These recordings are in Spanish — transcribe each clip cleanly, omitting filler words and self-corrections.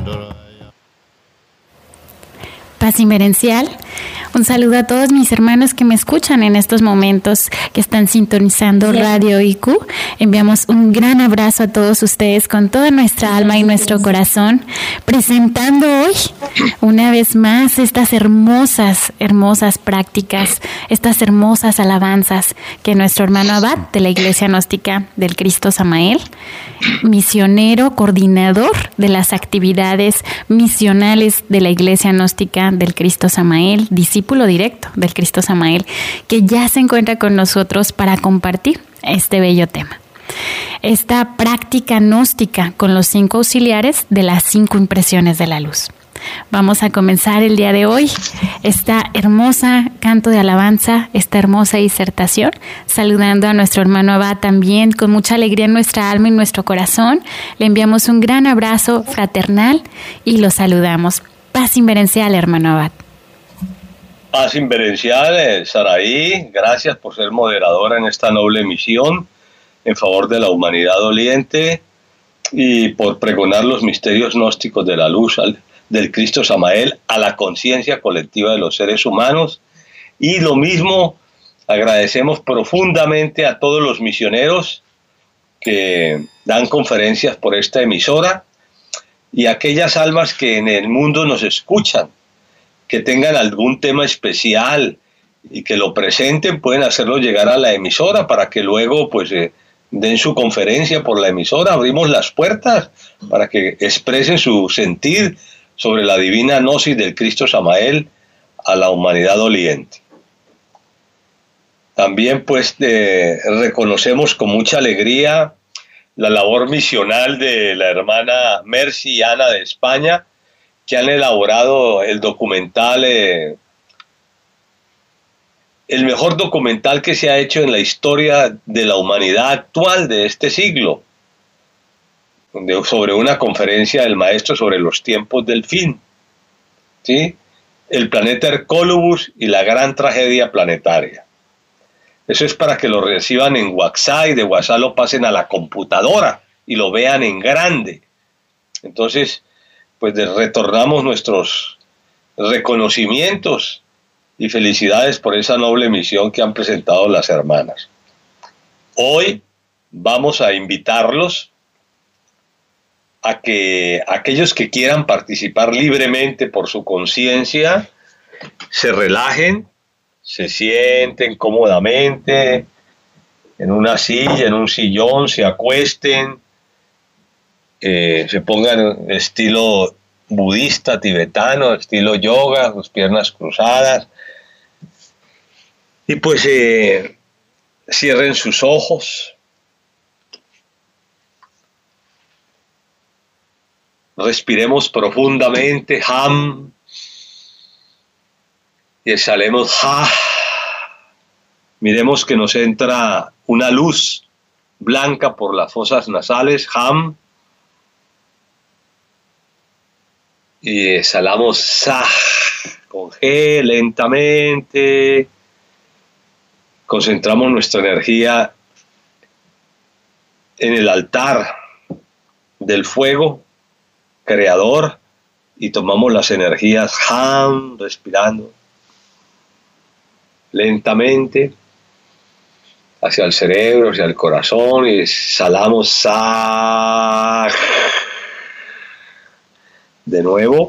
Paz inverencial. Un saludo a todos mis hermanos que me escuchan en estos momentos, que están sintonizando Radio IQ. Enviamos un gran abrazo a todos ustedes con toda nuestra alma y nuestro corazón, presentando hoy una vez más estas hermosas prácticas, estas hermosas alabanzas que nuestro hermano Abad de la Iglesia Gnóstica del Cristo Samael, misionero, coordinador de las actividades misionales de la Iglesia Gnóstica del Cristo Samael, discípulo directo del Cristo Samael, que ya se encuentra con nosotros para compartir este bello tema. Esta práctica gnóstica con los 5 auxiliares de las 5 impresiones de la luz. Vamos a comenzar el día de hoy esta hermosa canto de alabanza, esta hermosa disertación, saludando a nuestro hermano Abad también con mucha alegría en nuestra alma y en nuestro corazón. Le enviamos un gran abrazo fraternal y lo saludamos. Paz inverencial, hermano Abad. Paz inverencial, Saraí, gracias por ser moderadora en esta noble misión en favor de la humanidad doliente y por pregonar los misterios gnósticos de la luz del Cristo Samael a la conciencia colectiva de los seres humanos. Y lo mismo agradecemos profundamente a todos los misioneros que dan conferencias por esta emisora y a aquellas almas que en el mundo nos escuchan, que tengan algún tema especial y que lo presenten, pueden hacerlo llegar a la emisora para que luego pues den su conferencia por la emisora. Abrimos las puertas para que expresen su sentir sobre la divina gnosis del Cristo Samael a la humanidad doliente. También pues reconocemos con mucha alegría la labor misional de la hermana Mercy y Ana de España, que han elaborado el documental, el mejor documental que se ha hecho en la historia de la humanidad actual de este siglo, sobre una conferencia del maestro sobre los tiempos del fin, ¿sí? El planeta Hercólubus y la gran tragedia planetaria. Eso es para que lo reciban en WhatsApp y de WhatsApp lo pasen a la computadora y lo vean en grande. Entonces, pues retornamos nuestros reconocimientos y felicidades por esa noble misión que han presentado las hermanas. Hoy vamos a invitarlos a que aquellos que quieran participar libremente por su conciencia se relajen, se sienten cómodamente en una silla, en un sillón, se acuesten, se pongan estilo budista, tibetano, estilo yoga, sus piernas cruzadas, y pues cierren sus ojos, respiremos profundamente, ham, y exhalemos, ha. Miremos que nos entra una luz blanca por las fosas nasales, ham, y exhalamos, sa, con G, lentamente. Concentramos nuestra energía en el altar del fuego creador y tomamos las energías ham, respirando lentamente hacia el cerebro, hacia el corazón, y exhalamos, sa. De nuevo.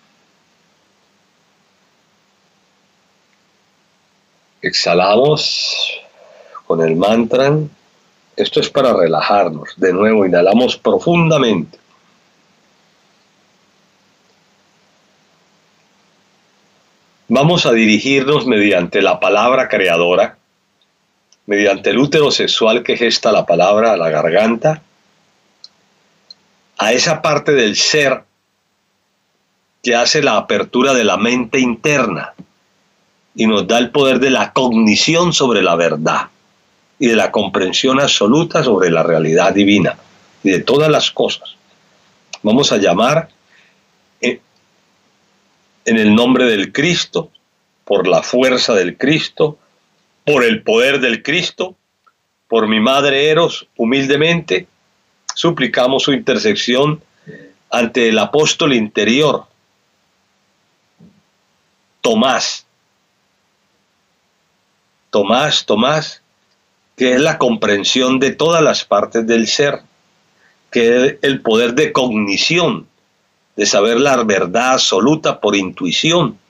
Exhalamos con el mantra. Esto es para relajarnos. De nuevo, inhalamos profundamente. Vamos a dirigirnos mediante la palabra creadora, mediante el útero sexual que gesta la palabra a la garganta, a esa parte del ser que hace la apertura de la mente interna y nos da el poder de la cognición sobre la verdad y de la comprensión absoluta sobre la realidad divina y de todas las cosas. Vamos a llamar en el nombre del Cristo, por la fuerza del Cristo, por el poder del Cristo, por mi madre Eros, humildemente, suplicamos su intersección ante el apóstol interior, Tomás, que es la comprensión de todas las partes del ser, que es el poder de cognición, de saber la verdad absoluta por intuición,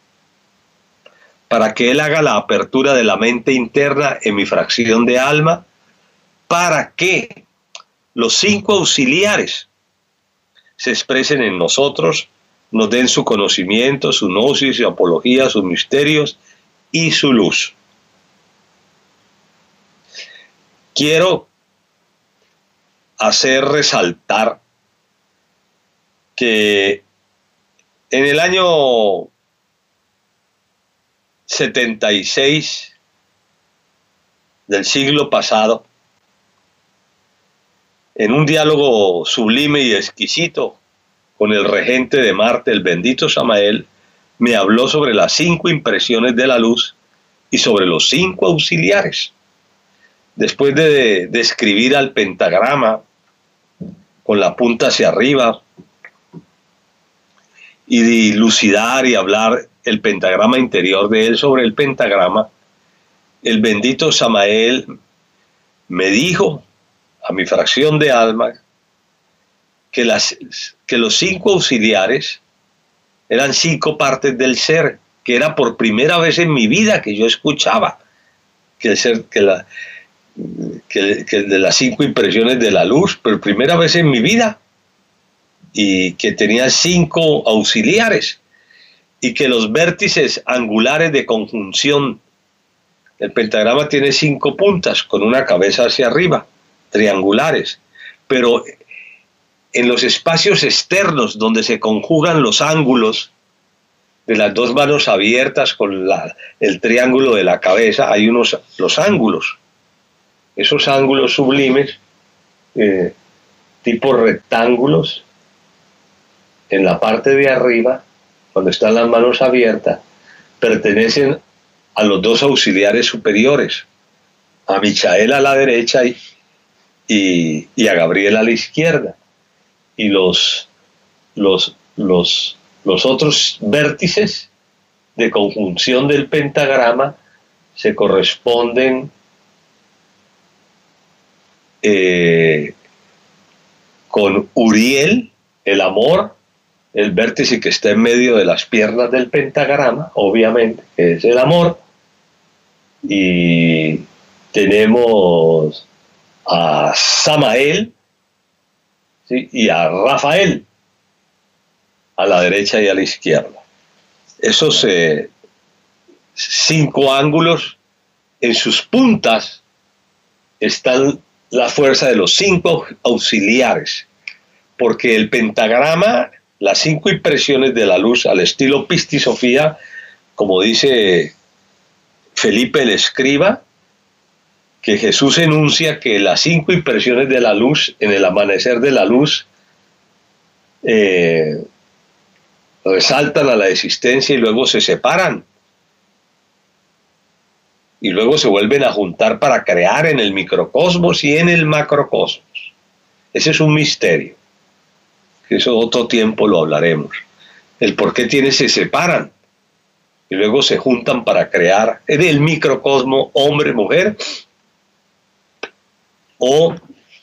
para que él haga la apertura de la mente interna en mi fracción de alma, para que los 5 auxiliares se expresen en nosotros, nos den su conocimiento, su gnosis, su apología, sus misterios y su luz. Quiero hacer resaltar que en el año 76 del siglo pasado, en un diálogo sublime y exquisito con el regente de Marte, el bendito Samael, me habló sobre las 5 impresiones de la luz y sobre los 5 auxiliares. Después de describir al pentagrama con la punta hacia arriba y dilucidar y hablar el pentagrama interior de él sobre el pentagrama, el bendito Samael me dijo a mi fracción de alma que los 5 auxiliares eran 5 partes del ser, que era por primera vez en mi vida que yo escuchaba que el ser, que de las 5 impresiones de la luz, por primera vez en mi vida, y que tenía 5 auxiliares, y que los vértices angulares de conjunción, el pentagrama tiene 5 puntas con una cabeza hacia arriba, triangulares, pero en los espacios externos donde se conjugan los ángulos de las 2 manos abiertas con el triángulo de la cabeza, hay los ángulos, esos ángulos sublimes, tipo rectángulos, en la parte de arriba, cuando están las manos abiertas, pertenecen a los 2 auxiliares superiores, a Michael a la derecha y a Gabriel a la izquierda. Y los otros vértices de conjunción del pentagrama se corresponden con Uriel, el amor, el vértice que está en medio de las piernas del pentagrama, obviamente, que es el amor, y tenemos a Samael, ¿sí?, y a Rafael, a la derecha y a la izquierda. Esos 5 ángulos, en sus puntas están la fuerza de los 5 auxiliares, porque el pentagrama, las 5 impresiones de la luz al estilo Pistisofía, como dice Felipe el Escriba, que Jesús enuncia que las 5 impresiones de la luz en el amanecer de la luz resaltan a la existencia y luego se separan y luego se vuelven a juntar para crear en el microcosmos y en el macrocosmos. Ese es un misterio, que eso otro tiempo lo hablaremos, el por qué se separan y luego se juntan para crear en el microcosmo hombre, mujer, o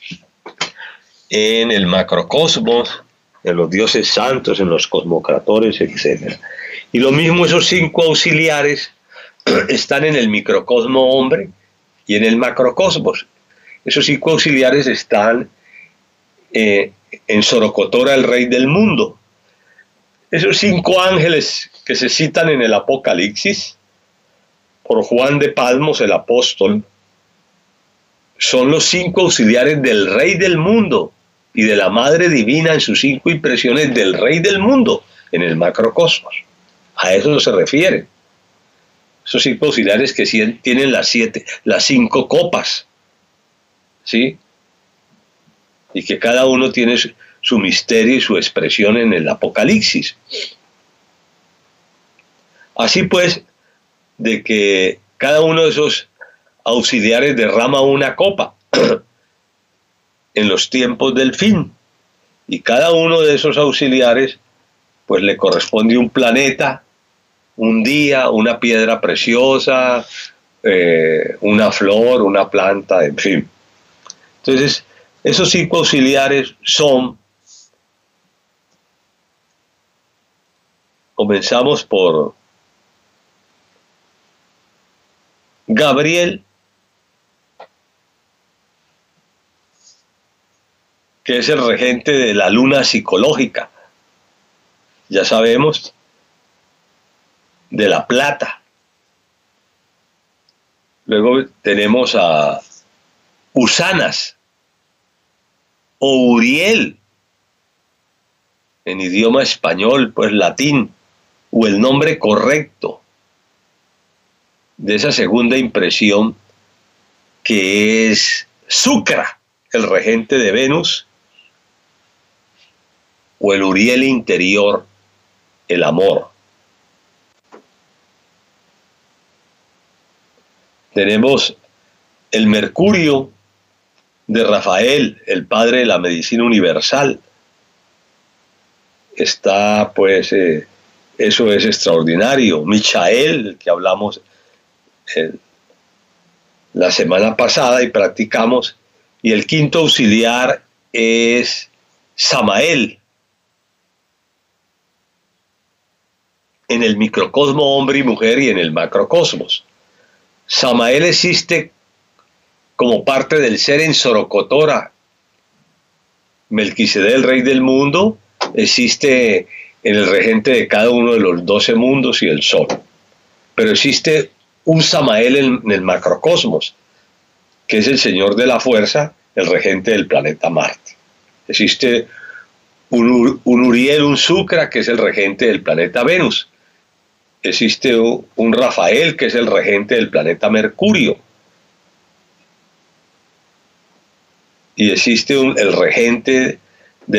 en el macrocosmos, en los dioses santos, en los cosmocratores, etc. Y lo mismo, esos 5 auxiliares están en el microcosmo hombre y en el macrocosmos. Esos 5 auxiliares están en Sorocotora, el rey del mundo. Esos 5 ángeles que se citan en el Apocalipsis por Juan de Patmos, el apóstol, son los 5 auxiliares del rey del mundo y de la madre divina en sus 5 impresiones del rey del mundo en el macrocosmos. A eso se refieren. Esos 5 auxiliares que tienen las 5 copas, ¿sí? Y que cada uno tiene su misterio y su expresión en el Apocalipsis. Así pues, de que cada uno de esos auxiliares derrama una copa en los tiempos del fin, Y cada uno de esos auxiliares pues le corresponde un planeta, un día, una piedra preciosa, una flor, una planta, en fin. Entonces, esos 5 auxiliares son, comenzamos por Gabriel, que es el regente de la luna psicológica, ya sabemos, de la plata. Luego tenemos a Usanas o Uriel, en idioma español, pues latín, o el nombre correcto de esa segunda impresión, que es Sucra, el regente de Venus, o el Uriel interior, el amor. Tenemos el Mercurio de Rafael, el padre de la medicina universal. Está, pues, eso es extraordinario. Michael, el que hablamos la semana pasada y practicamos. Y el quinto auxiliar es Samael. En el microcosmo hombre y mujer y en el macrocosmos. Samael existe como parte del ser en Sorocotora. Melquisedec, el rey del mundo, existe en el regente de cada uno de los 12 mundos y el sol. Pero existe un Samael en el macrocosmos, que es el señor de la fuerza, el regente del planeta Marte. Existe un Uriel, un Sucra, que es el regente del planeta Venus. Existe un Rafael, que es el regente del planeta Mercurio. Y existe el regente